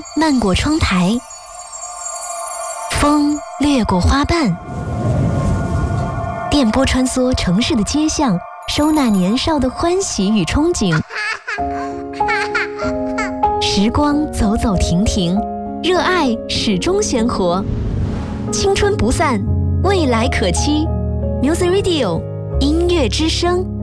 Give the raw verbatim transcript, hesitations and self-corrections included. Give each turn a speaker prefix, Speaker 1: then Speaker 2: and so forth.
Speaker 1: 漫过窗台，风掠过花瓣，电波穿梭城市的街巷，收纳年少的欢喜与憧憬。时光走走停停，热爱始终鲜活，青春不散，未来可期。Music Radio 音乐之声。